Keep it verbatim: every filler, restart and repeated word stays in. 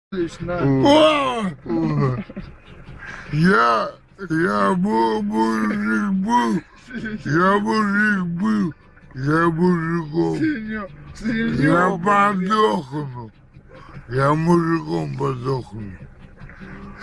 Лично. О! Я, я был мужик был, я мужик был, я мужиком, Сенё- я Сенё, блин. подохну, я мужиком подохну.